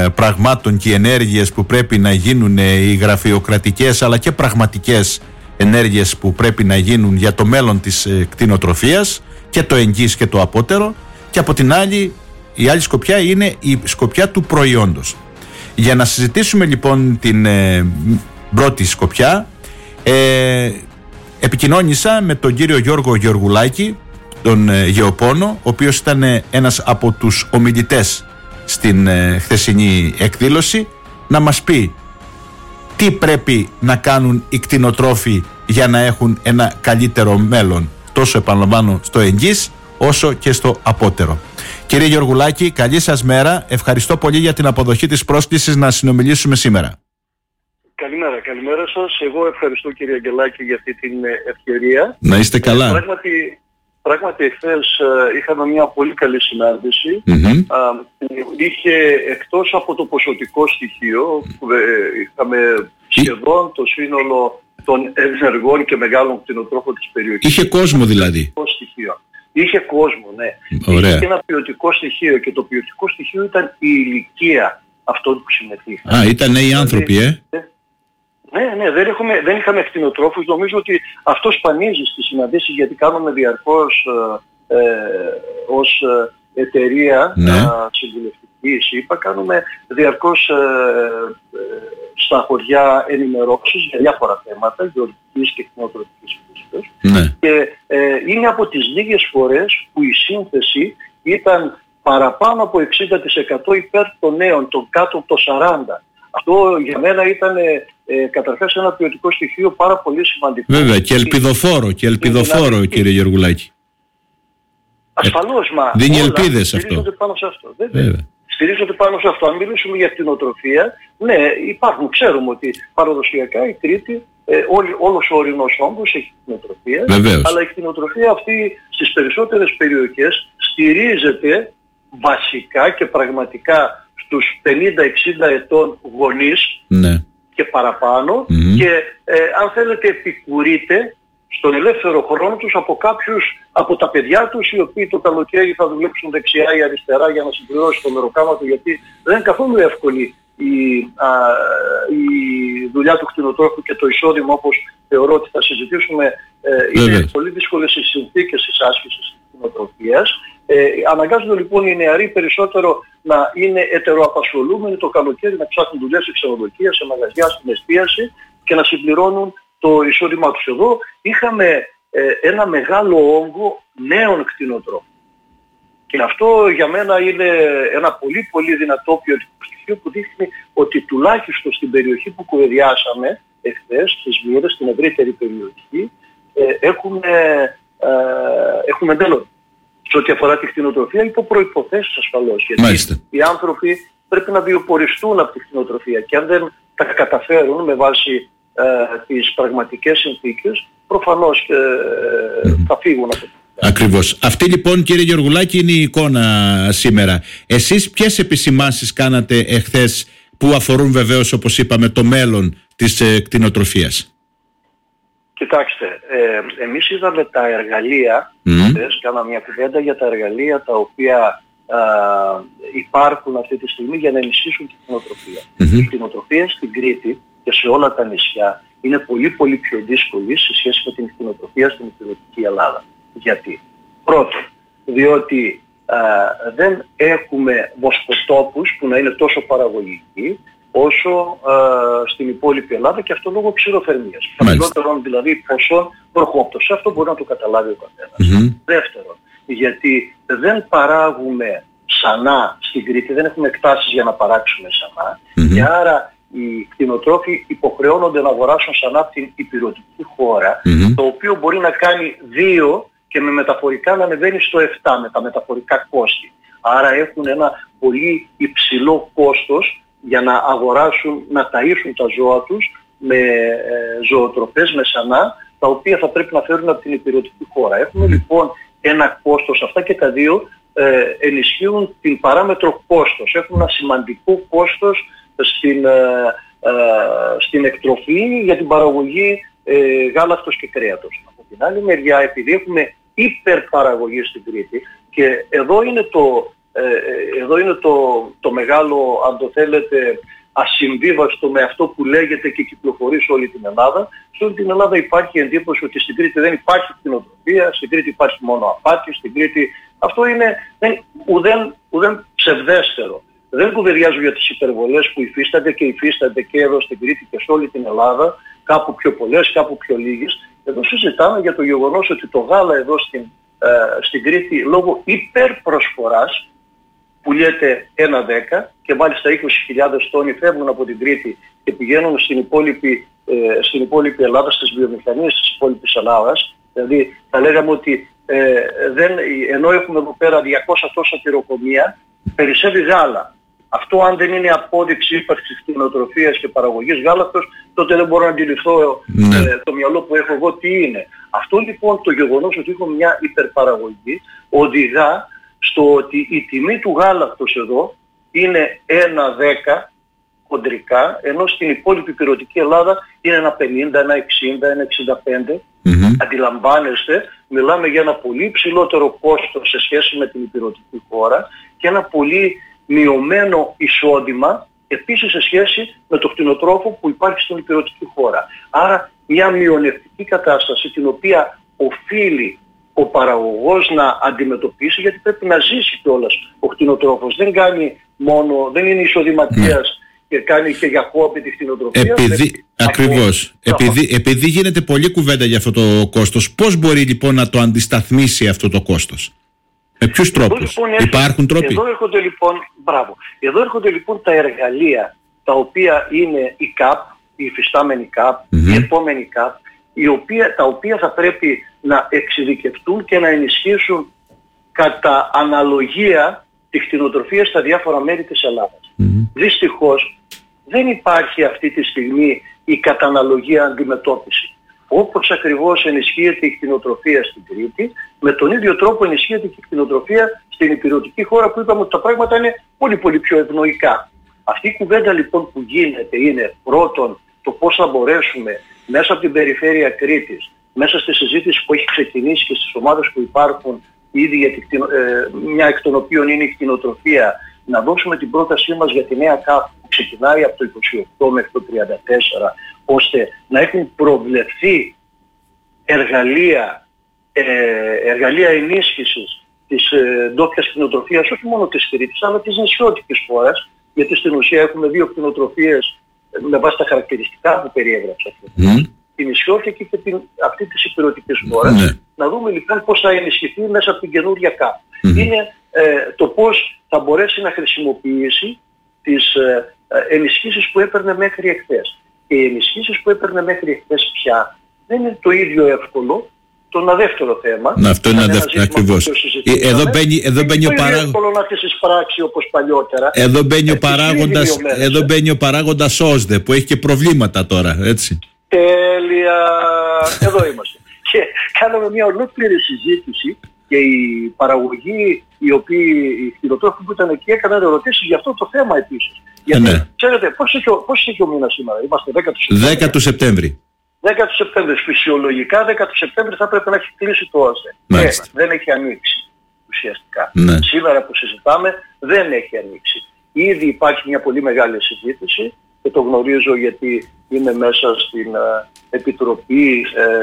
πραγμάτων και ενέργειες που πρέπει να γίνουν, οι γραφειοκρατικές αλλά και πραγματικές ενέργειες που πρέπει να γίνουν για το μέλλον της κτηνοτροφίας, και το εγγύς και το απότερο, και από την άλλη η άλλη σκοπιά είναι η σκοπιά του προϊόντος. Για να συζητήσουμε λοιπόν την πρώτη σκοπιά, επικοινώνησα με τον κύριο Γιώργο Γεωργουλάκη, τον γεωπόνο, ο οποίος ήταν ένας από τους ομιλητές στην χθεσινή εκδήλωση, να μας πει τι πρέπει να κάνουν οι κτηνοτρόφοι για να έχουν ένα καλύτερο μέλλον, τόσο επαναλαμβάνω στο εγγύς όσο και στο απότερο. Κύριε Γεωργουλάκη, καλή σας μέρα. Ευχαριστώ πολύ για την αποδοχή της πρόσκλησης να συνομιλήσουμε σήμερα. Καλημέρα σας. Εγώ ευχαριστώ κύριε Αγγελάκη για αυτή την ευκαιρία. Να είστε καλά. Πράγματι εχθές είχαμε μια πολύ καλή συνάντηση. Είχε, εκτός από το ποσοτικό στοιχείο, είχαμε σχεδόν το σύνολο των ενεργών και μεγάλων κτηνοτρόφων της περιοχής. Είχε κόσμο δηλαδή. Είχε κόσμο, ναι. Ωραία. Είχε ένα ποιοτικό στοιχείο, και το ποιοτικό στοιχείο ήταν η ηλικία αυτών που συμμετείχαν. Ήταν νέοι άνθρωποι, Ναι, δεν είχαμε κτηνοτρόφους. Νομίζω ότι αυτό σπανίζει στις συναντήσεις, γιατί κάνουμε διαρκώς ως εταιρεία συμβουλευτική ΣΥΠΑ, κάνουμε διαρκώς στα χωριά ενημερώσεις για διάφορα θέματα γεωργικής και κτηνοτροφικής φύσης. Ναι. Και είναι από τις λίγες φορές που η σύνθεση ήταν παραπάνω από 60% υπέρ των νέων, των κάτω από το 40%. Αυτό για μένα ήταν καταρχάς ένα ποιοτικό στοιχείο πάρα πολύ σημαντικό. Βέβαια, και ελπιδοφόρο, κύριε Γεωργουλάκη. Ασφαλώς, μα δίνει ελπίδες αυτό. Στηρίζονται πάνω σε αυτό. Στηρίζονται πάνω σε αυτό. Αν μιλήσουμε για κτηνοτροφία, ναι, υπάρχουν. Ξέρουμε ότι παραδοσιακά η Κρήτη, όλος ο ορεινός όγκος έχει κτηνοτροφία. Βεβαίως. Αλλά η κτηνοτροφία αυτή στις περισσότερες περιοχές στηρίζεται βασικά και πραγματικά στους 50-60 ετών γονείς, ναι, και παραπάνω, και αν θέλετε επικουρείται στον ελεύθερο χρόνο τους από τα παιδιά τους, οι οποίοι το καλοκαίρι θα δουλέψουν δεξιά ή αριστερά για να συμπληρώσει το μεροκάμα του, γιατί δεν είναι καθόλου εύκολη η δουλειά του κτηνοτρόφου και το εισόδημα, όπως θεωρώ ότι θα συζητήσουμε. Είναι πολύ δύσκολες οι συνθήκες της άσκησης της κτηνοτροφίας. Αναγκάζονται λοιπόν οι νεαροί περισσότερο να είναι ετεροαπασχολούμενοι το καλοκαίρι, να ψάχνουν δουλειές σε ξενοδοχεία, σε μαγαζιά, στην εστίαση, και να συμπληρώνουν το εισόδημά τους. Εδώ είχαμε ένα μεγάλο όγκο νέων κτηνοτρόφων. Και αυτό για μένα είναι ένα πολύ πολύ δυνατό ποιοτικό στοιχείο που δείχνει ότι τουλάχιστον στην περιοχή που κουβεντιάσαμε εχθές, στις Μοίρες, στην ευρύτερη περιοχή, έχουμε μέλλον. Σε ό,τι αφορά τη κτηνοτροφία, υπό προϋποθέσεις ασφαλώς. Γιατί οι άνθρωποι πρέπει να βιοποριστούν από τη κτηνοτροφία, και αν δεν τα καταφέρουν με βάση τις πραγματικές συνθήκες, προφανώς θα φύγουν από το. Ακριβώς. Αυτή λοιπόν, κύριε Γεωργουλάκη, είναι η εικόνα σήμερα. Εσείς ποιες επισημάνσεις κάνατε εχθές που αφορούν βεβαίως, όπως είπαμε, το μέλλον της κτηνοτροφίας? Κοιτάξτε, εμείς είδαμε τα εργαλεία, κάναμε μια κουβέντα για τα εργαλεία τα οποία υπάρχουν αυτή τη στιγμή για να ενισχύσουν την κτηνοτροφία. Η κτηνοτροφία στην Κρήτη και σε όλα τα νησιά είναι πολύ πολύ πιο δύσκολη σε σχέση με την κτηνοτροφία στην υπηρετική Ελλάδα. Γιατί? Πρώτον, διότι δεν έχουμε βοσκοτόπους που να είναι τόσο παραγωγικοί όσο στην υπόλοιπη Ελλάδα, και αυτό λόγω ξηροθερμίας. Χαμηλότερων δηλαδή ποσών προχώπτωση. Αυτό μπορεί να το καταλάβει ο καθένας. Δεύτερον, γιατί δεν παράγουμε σανά στην Κρήτη, δεν έχουμε εκτάσεις για να παράξουμε σανά, και άρα οι κτηνοτρόφοι υποχρεώνονται να αγοράσουν σανά από την υπηρετική χώρα, το οποίο μπορεί να κάνει 2 και με μεταφορικά να ανεβαίνει στο 7 με τα μεταφορικά κόστη. Άρα έχουν ένα πολύ υψηλό κόστος για να αγοράσουν, να ταΐσουν τα ζώα τους με ζωοτροφές, με σανά, τα οποία θα πρέπει να φέρουν από την υπηρετική χώρα. Έχουμε λοιπόν ένα κόστος, αυτά και τα δύο ενισχύουν την παράμετρο κόστος. Έχουν ένα σημαντικό κόστος στην εκτροφή για την παραγωγή γάλακτος και κρέατος. Από την άλλη μεριά, επειδή έχουμε υπερπαραγωγή στην Κρήτη, και εδώ είναι εδώ είναι το μεγάλο, αν το θέλετε, ασυμβίβαστο με αυτό που λέγεται και κυκλοφορεί σε όλη την Ελλάδα. Σε όλη την Ελλάδα υπάρχει εντύπωση ότι στην Κρήτη δεν υπάρχει κτηνοτροφία, στην Κρήτη υπάρχει μόνο απάτη, στην Κρήτη... Αυτό είναι ουδέν ψευδέστερο. Δεν κουβεντιάζω για τις υπερβολές που υφίστανται και εδώ στην Κρήτη και σε όλη την Ελλάδα, κάπου πιο πολλές, κάπου πιο λίγες. Εδώ συζητάμε για το γεγονός ότι το γάλα εδώ στην Κρήτη λόγω υπερπροσφοράς πουλιέται 1,10 και μάλιστα 20.000 τόνοι φεύγουν από την Κρήτη και πηγαίνουν στην υπόλοιπη Ελλάδα, στις βιομηχανίες της υπόλοιπης Ελλάδας. Δηλαδή θα λέγαμε ότι ενώ έχουμε εδώ πέρα 200 τόσα τυροκομεία, περισσεύει γάλα. Αυτό αν δεν είναι απόδειξη ύπαρξης κτηνοτροφίας και παραγωγής γάλακτος, τότε δεν μπορώ να αντιληφθώ το μυαλό που έχω εγώ τι είναι. Αυτό λοιπόν το γεγονός ότι έχουμε μια υπερπαραγωγή οδηγά στο ότι η τιμή του γάλακτος εδώ είναι 1,10 χοντρικά, ενώ στην υπόλοιπη ηπειρωτική Ελλάδα είναι 1,50, 1,60, 1,65. Αντιλαμβάνεστε, μιλάμε για ένα πολύ ψηλότερο κόστος σε σχέση με την ηπειρωτική χώρα και ένα πολύ μειωμένο εισόδημα επίσης σε σχέση με το κτηνοτρόφο που υπάρχει στην ηπειρωτική χώρα. Άρα μια μειονεκτική κατάσταση την οποία οφείλει ο παραγωγός να αντιμετωπίσει, γιατί πρέπει να ζήσει κιόλας ο κτηνοτρόφος. Δεν είναι εισοδηματίας και κάνει και για χόπι τη κτηνοτροφία. Ακριβώς. Επειδή γίνεται πολλή κουβέντα για αυτό το κόστος, πώς μπορεί λοιπόν να το αντισταθμίσει αυτό το κόστος? Με ποιους τρόπους? Υπάρχουν τρόποι? Εδώ έρχονται λοιπόν τα εργαλεία τα οποία είναι η ΚΑΠ, η υφιστάμενη ΚΑΠ, η επόμενη ΚΑΠ, τα οποία θα πρέπει να εξειδικευτούν και να ενισχύσουν κατά αναλογία τη κτηνοτροφία στα διάφορα μέρη της Ελλάδας. Δυστυχώς δεν υπάρχει αυτή τη στιγμή η καταναλογία αντιμετώπιση. Όπως ακριβώς ενισχύεται η κτηνοτροφία στην Κρήτη, με τον ίδιο τρόπο ενισχύεται και η κτηνοτροφία στην ηπειρωτική χώρα που είπαμε ότι τα πράγματα είναι πολύ πολύ πιο ευνοϊκά. Αυτή η κουβέντα λοιπόν που γίνεται είναι πρώτον το πώς θα μπορέσουμε μέσα από την περιφέρεια Κρήτης, μέσα στη συζήτηση που έχει ξεκινήσει και στις ομάδες που υπάρχουν ήδη, μια εκ των οποίων είναι η κτηνοτροφία, να δώσουμε την πρότασή μας για τη νέα ΚΑΠ που ξεκινάει από το 28 μέχρι το 34, ώστε να έχουν προβλεφθεί εργαλεία ενίσχυσης της ντόπιας κτηνοτροφίας, όχι μόνο της Κρήτης, αλλά της νησιώτικης χώρας, γιατί στην ουσία έχουμε δύο κτηνοτροφίες με βάση τα χαρακτηριστικά που περιέγραψα. Την νησιώτικη και αυτή της ηπειρωτικής χώρας. Να δούμε λοιπόν πώς θα ενισχυθεί μέσα από την καινούργια ΚΑΠ. Είναι το πώς θα μπορέσει να χρησιμοποιήσει τις ενισχύσεις που έπαιρνε μέχρι εχθές. Και οι ενισχύσεις που έπαιρνε μέχρι εχθές πια δεν είναι το ίδιο εύκολο. Το ένα δεύτερο θέμα. Αυτό είναι ακριβώς. Εδώ μπαίνει ο παράγοντας. εύκολο να τις εισπράξει όπως παλιότερα. Εδώ μπαίνει ο παράγοντας ΩΣΔΕ που έχει και προβλήματα τώρα, έτσι. Τέλεια. Εδώ είμαστε. Και κάναμε μια ολόκληρη συζήτηση και η παραγωγή, οι κτηνοτρόφοι που ήταν εκεί έκαναν ερωτήσεις για αυτό το θέμα επίσης. Γιατί ξέρετε πώς έχει ο μήνας σήμερα? Είμαστε 10 του Σεπτέμβρη. 10 του Σεπτέμβρη. Φυσιολογικά 10 του Σεπτέμβρη θα πρέπει να έχει κλείσει το ΩΣΔΕ. Δεν έχει ανοίξει ουσιαστικά. Σήμερα που συζητάμε δεν έχει ανοίξει. Ήδη υπάρχει μια πολύ μεγάλη συζήτηση και το γνωρίζω γιατί είμαι μέσα στην Επιτροπή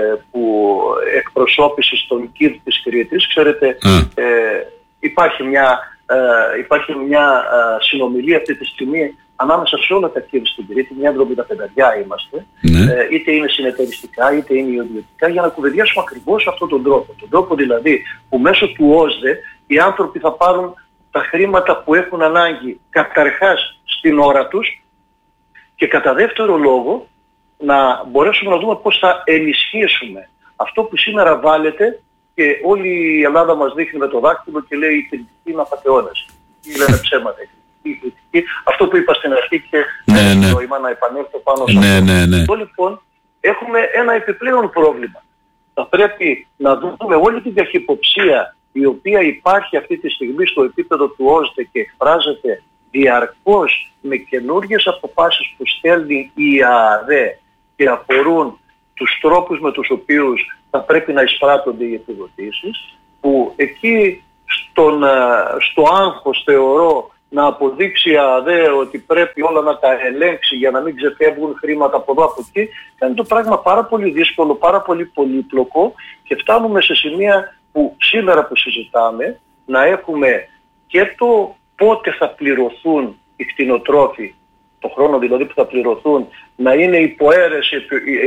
εκπροσώπησης των ΚΙΔ της Κρήτης. Ξέρετε, υπάρχει μια συνομιλία αυτή τη στιγμή ανάμεσα σε όλα τα ΚΙΔ στην Κρήτη, μια 75 είμαστε, είτε είναι συνεταιριστικά είτε είναι ιδιωτικά, για να κουβεντιάσουμε ακριβώς αυτόν τον τρόπο. Τον τρόπο δηλαδή που μέσω του ΩΣΔΕ οι άνθρωποι θα πάρουν τα χρήματα που έχουν ανάγκη καταρχάς στην ώρα τους και κατά δεύτερο λόγο να μπορέσουμε να δούμε πώς θα ενισχύσουμε αυτό που σήμερα βάλετε και όλη η Ελλάδα μας δείχνει με το δάκτυλο και λέει η κριτική είναι απατεώνας. Ή λένε ψέματα. Αυτό που είπα στην αρχή και είμαι να επανέλθω πάνω σε αυτό. Αυτό λοιπόν έχουμε ένα επιπλέον πρόβλημα. Θα πρέπει να δούμε όλη την καχυποψία η οποία υπάρχει αυτή τη στιγμή στο επίπεδο του ΩΣΔΕ και εκφράζεται διαρκώς με καινούργιες αποφάσεις που στέλνει η ΑΑΔΕ και αφορούν τους τρόπους με τους οποίους θα πρέπει να εισπράττονται οι επιδοτήσεις, που εκεί στο άγχος, θεωρώ, να αποδείξει ΑΔΕ ότι πρέπει όλα να τα ελέγξει για να μην ξεφεύγουν χρήματα από εδώ από εκεί, κάνει το πράγμα πάρα πολύ δύσκολο, πάρα πολύ πολύπλοκο, και φτάνουμε σε σημεία που σήμερα που συζητάμε να έχουμε και το πότε θα πληρωθούν οι κτηνοτρόφοι, το χρόνο δηλαδή που θα πληρωθούν, να είναι υποαίρεση,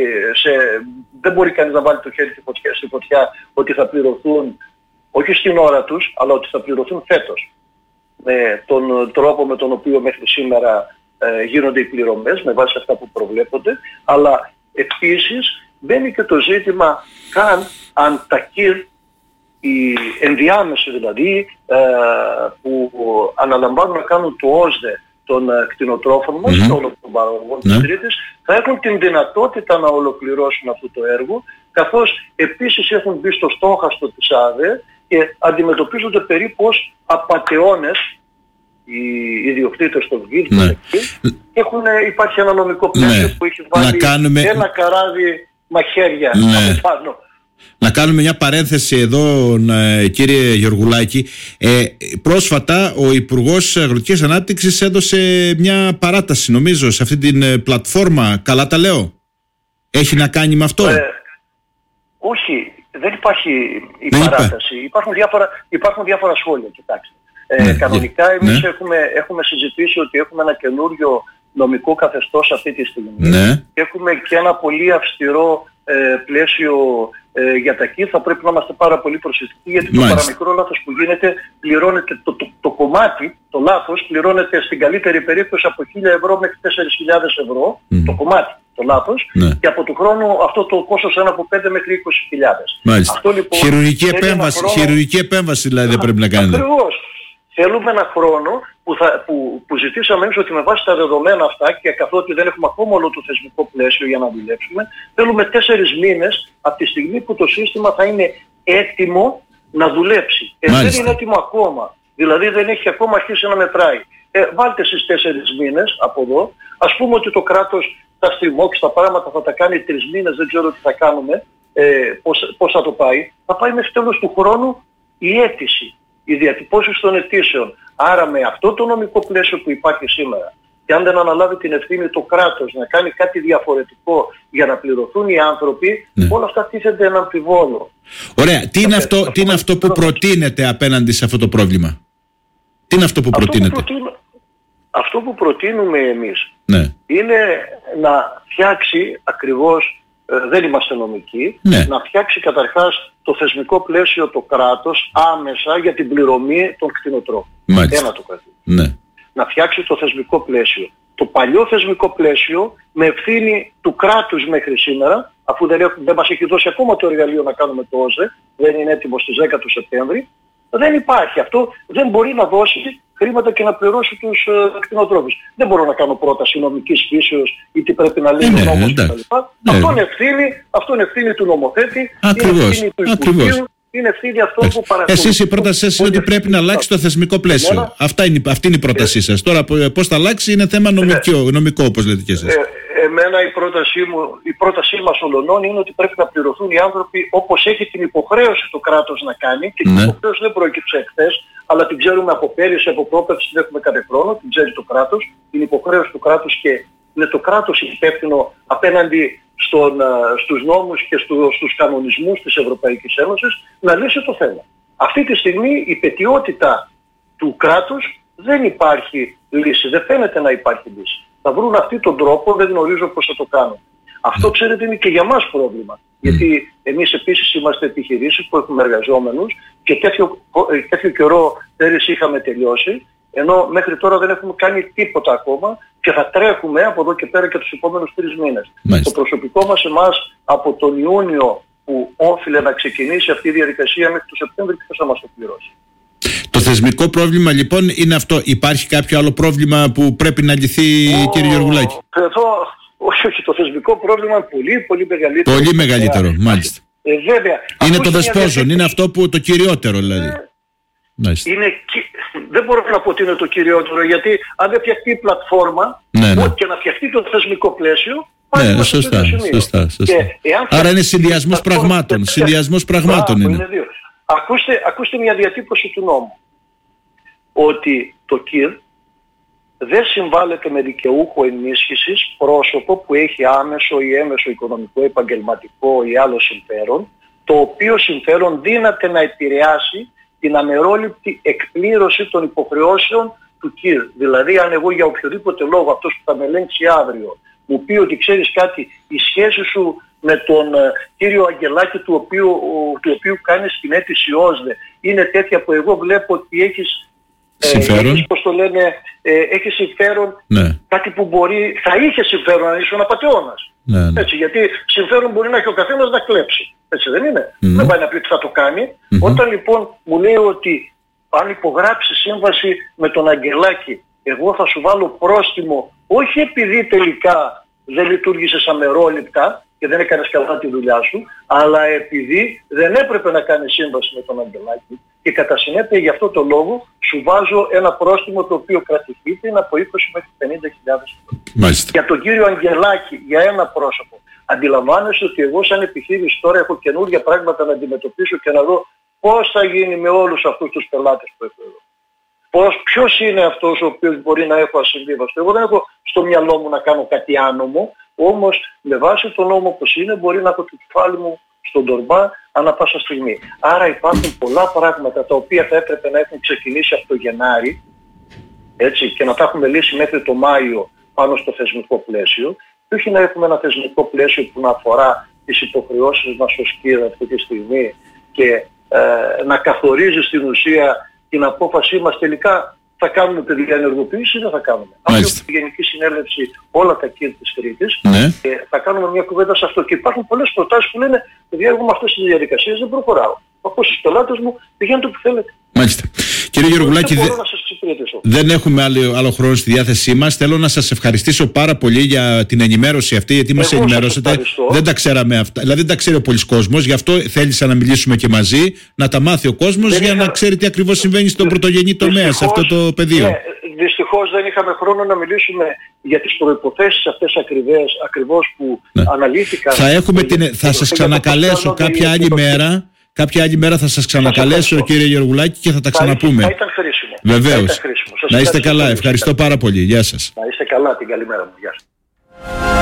δεν μπορεί κανείς να βάλει το χέρι στη φωτιά ότι θα πληρωθούν όχι στην ώρα τους, αλλά ότι θα πληρωθούν φέτος, με τον τρόπο με τον οποίο μέχρι σήμερα γίνονται οι πληρωμές, με βάση αυτά που προβλέπονται. Αλλά επίσης μπαίνει και το ζήτημα καν αν τα ΚΙΡ, οι ενδιάμεσοι δηλαδή, που αναλαμβάνουν να κάνουν το ΩΣΔΕ των κτηνοτρόφων μας, όλων των παραγωγών της Κρήτης, θα έχουν την δυνατότητα να ολοκληρώσουν αυτό το έργο, καθώς επίσης έχουν μπει στο στόχαστρο της ΑΔΕ και αντιμετωπίζονται περίπου ως απατεώνες οι ιδιοκτήτες των ΚΙΡ. Υπάρχει ένα νομικό πλαίσιο που έχει βάλει ένα καράβι μαχαίρια από πάνω. Να κάνουμε μια παρένθεση εδώ, κύριε Γεωργουλάκη. Πρόσφατα ο Υπουργός Αγροτικής Ανάπτυξης έδωσε μια παράταση, νομίζω, σε αυτή την πλατφόρμα. Καλά τα λέω? Έχει να κάνει με αυτό? Όχι, δεν υπάρχει η παράταση. Υπάρχουν διάφορα σχόλια, κοιτάξτε. Κανονικά εμείς έχουμε συζητήσει ότι έχουμε ένα καινούριο νομικό καθεστώς αυτή τη στιγμή. Έχουμε και ένα πολύ αυστηρό πλαίσιο για τα ΚΙΡ. Θα πρέπει να είμαστε πάρα πολύ προσεκτικοί, γιατί το παραμικρό λάθος που γίνεται πληρώνεται, το κομμάτι, το λάθος πληρώνεται στην καλύτερη περίπτωση από 1.000 ευρώ μέχρι 4.000 ευρώ, το κομμάτι, το λάθος, και από του χρόνου αυτό το κόστος είναι από 5 μέχρι 20.000. Αυτό λοιπόν, χειρουργική επέμβαση δηλαδή δεν πρέπει να κάνετε. Ακριβώς. Θέλουμε ένα χρόνο που ζητήσαμε εμείς, ότι με βάση τα δεδομένα αυτά, και καθότι δεν έχουμε ακόμα όλο το θεσμικό πλαίσιο για να δουλέψουμε, θέλουμε 4 μήνες από τη στιγμή που το σύστημα θα είναι έτοιμο να δουλέψει. Δεν είναι έτοιμο ακόμα. Δηλαδή δεν έχει ακόμα αρχίσει να μετράει. Βάλτε στις 4 μήνες από εδώ. Ας πούμε ότι το κράτος θα στριμώξει τα πράγματα, θα τα κάνει 3 μήνες, δεν ξέρω τι θα κάνουμε, πώς θα το πάει. Θα πάει μέχρι τέλος του χρόνου η αίτηση, οι διατυπώσεις των αιτήσεων. Άρα με αυτό το νομικό πλαίσιο που υπάρχει σήμερα, και αν δεν αναλάβει την ευθύνη το κράτος να κάνει κάτι διαφορετικό για να πληρωθούν οι άνθρωποι, όλα αυτά τίθενται ένα αμφιβόλο. Ωραία. Τι είναι αυτό που προτείνεται απέναντι σε αυτό το πρόβλημα? Τι είναι αυτό που προτείνεται? Αυτό που προτείνουμε εμείς είναι να φτιάξει ακριβώς, δεν είμαστε νομικοί, να φτιάξει καταρχάς το θεσμικό πλαίσιο το κράτος άμεσα για την πληρωμή των κτηνοτρόφων. Ένα το κρατήσει. Να φτιάξει το θεσμικό πλαίσιο. Το παλιό θεσμικό πλαίσιο με ευθύνη του κράτους μέχρι σήμερα, αφού δεν μας έχει δώσει ακόμα το εργαλείο να κάνουμε το ΩΣΔΕ, δεν είναι έτοιμο στις 10 του Σεπτέμβρη, δεν υπάρχει. Αυτό δεν μπορεί να δώσει χρήματα και να πληρώσει τους κτηνοτρόφους. Δεν μπορώ να κάνω πρόταση νομικής φύσεως ή τι πρέπει να λέει ο νόμος κτλ. Αυτό είναι ευθύνη του νομοθέτη, είναι ευθύνη του Υπουργείου, είναι ευθύνη αυτό που παρακολουθεί. Εσείς η πρότασή σας είναι ότι πρέπει να αλλάξει το θεσμικό πλαίσιο. Αυτή είναι η πρότασή σας. Τώρα πώς θα αλλάξει είναι θέμα νομικό, όπως λέτε και εσείς. Εμένα η πρότασή μας ολονών είναι ότι πρέπει να πληρωθούν οι άνθρωποι όπως έχει την υποχρέωση το κράτος να κάνει, και την υποχρέωση δεν προέκυψε χθες, αλλά την ξέρουμε από πέρυσι, από πρόπερση, την έχουμε κάθε χρόνο, την ξέρει το κράτος, την υποχρέωση του κράτους, και είναι το κράτος υπεύθυνο απέναντι στους νόμους και στους κανονισμούς της Ευρωπαϊκής Ένωσης να λύσει το θέμα. Αυτή τη στιγμή η πετιότητα του κράτους δεν υπάρχει λύση, δεν φαίνεται να υπάρχει λύση. Θα βρουν αυτοί τον τρόπο, δεν γνωρίζω πώς θα το κάνουν. Αυτό, ξέρετε, είναι και για μας πρόβλημα. Γιατί εμείς επίσης είμαστε επιχειρήσεις που έχουμε εργαζόμενους και τέτοιο καιρό πέρυσι είχαμε τελειώσει, ενώ μέχρι τώρα δεν έχουμε κάνει τίποτα ακόμα και θα τρέχουμε από εδώ και πέρα και τους επόμενους 3 μήνες. Το προσωπικό μας εμάς από τον Ιούνιο που όφιλε να ξεκινήσει αυτή η διαδικασία μέχρι τον Σεπτέμβριο, ποιος θα μας το πληρώσει? Το θεσμικό πρόβλημα λοιπόν είναι αυτό. Υπάρχει κάποιο άλλο πρόβλημα που πρέπει να λυθεί, κύριε Γεωργουλάκη? Όχι, το θεσμικό πρόβλημα είναι πολύ, πολύ μεγαλύτερο. Πολύ μεγαλύτερο, μάλιστα. Βέβαια. Είναι το δεσπόζον, είναι αυτό που το κυριότερο δηλαδή. Δεν μπορώ να πω ότι είναι το κυριότερο, γιατί αν δεν φτιαχτεί η πλατφόρμα και να φτιαχτεί το θεσμικό πλαίσιο, σωστά. Άρα είναι συνδυασμός πραγμάτων. Είναι. ακούστε μια διατύπωση του νόμου. Ότι το ΚΙΔ δεν συμβάλλεται με δικαιούχο ενίσχυσης πρόσωπο που έχει άμεσο ή έμεσο οικονομικό, επαγγελματικό ή άλλο συμφέρον, το οποίο συμφέρον δύναται να επηρεάσει την αμερόληπτη εκπλήρωση των υποχρεώσεων του ΚΙΔ. Δηλαδή, αν εγώ για οποιοδήποτε λόγο, αυτός που θα με ελέγξει αύριο, μου πει ότι ξέρεις κάτι, η σχέση σου με τον κύριο Αγγελάκη, του οποίου κάνεις την αίτηση ΩΣΔΕ, είναι τέτοια που εγώ βλέπω ότι έχεις συμφέρον. Πώς το λένε, έχει συμφέρον, ναι. Κάτι που θα είχε συμφέρον αν ήσουν απατεώνας. Ναι. Έτσι, γιατί συμφέρον μπορεί να έχει ο καθένας να κλέψει. Έτσι δεν είναι. Δεν πάει να πει ότι θα το κάνει. Όταν λοιπόν μου λέει ότι αν υπογράψει σύμβαση με τον Αγγελάκη, εγώ θα σου βάλω πρόστιμο, όχι επειδή τελικά δεν λειτουργήσες αμερόληπτα και δεν έκανες καλά τη δουλειά σου, αλλά επειδή δεν έπρεπε να κάνεις σύμβαση με τον Αγγελάκη και κατά συνέπεια γι' αυτό το λόγο σου βάζω ένα πρόστιμο το οποίο κρατηθείται είναι από 20 μέχρι 50.000 ευρώ. Για τον κύριο Αγγελάκη, για ένα πρόσωπο, αντιλαμβάνεσαι ότι εγώ σαν επιχείρηση τώρα έχω καινούργια πράγματα να αντιμετωπίσω και να δω πώς θα γίνει με όλους αυτούς τους πελάτες που έχω εδώ. Ποιος είναι αυτός ο οποίος μπορεί να έχω ασυμβίβαστο. Εγώ δεν έχω στο μυαλό μου να κάνω κάτι άνομο, όμως με βάση τον νόμο όπως είναι μπορεί να έχω το κεφάλι μου στον τορμπά ανά πάσα στιγμή. Άρα υπάρχουν πολλά πράγματα τα οποία θα έπρεπε να έχουν ξεκινήσει από το Γενάρη, έτσι, και να τα έχουμε λύσει μέχρι το Μάιο πάνω στο θεσμικό πλαίσιο, και όχι να έχουμε ένα θεσμικό πλαίσιο που να αφορά τις υποχρεώσεις μας ως ΚΙΔ αυτή τη στιγμή και να καθορίζει στην ουσία την απόφασή μας τελικά θα κάνουμε παιδιά ενεργοποίηση ή δεν θα κάνουμε. Αυτή τη Γενική Συνέλευση όλα τα ΚΙΔ της Κρήτης και θα κάνουμε μια κουβέντα σε αυτό. Και υπάρχουν πολλές προτάσεις που λένε παιδιά εγώ με αυτές τις διαδικασίες δεν προχωράω. Από στους πελάτες μου πηγαίνετε όπου θέλετε. Μάλιστα. Κύριε Γεωργουλάκη, δεν έχουμε άλλο χρόνο στη διάθεσή μας. Θέλω να σας ευχαριστήσω πάρα πολύ για την ενημέρωση αυτή, γιατί μας ενημερώσετε. Δεν τα ξέραμε αυτά. Δηλαδή δεν τα ξέρει ο πολλής κόσμος. Γι' αυτό θέλησα να μιλήσουμε και μαζί, να τα μάθει ο κόσμος για να ξέρει τι ακριβώς συμβαίνει στον πρωτογενή τομέα, σε αυτό το πεδίο. Ναι, δυστυχώς δεν είχαμε χρόνο να μιλήσουμε για τις προϋποθέσεις αυτές ακριβώς που αναλύθηκαν. Θα σας ξανακαλέσω κάποια άλλη μέρα θα σας ξανακαλέσω κύριε Γεωργουλάκη και θα τα ξαναπούμε. Θα ήταν χρήσιμο. Βεβαίως. Να είστε καλά. Ευχαριστώ πάρα πολύ. Γεια σας. Να είστε καλά. Την καλημέρα μου. Γεια σας.